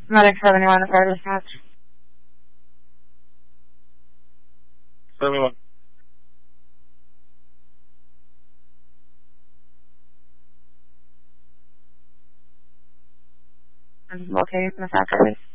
Medic 71, the fire dispatch. 71. I'm locating from the factory.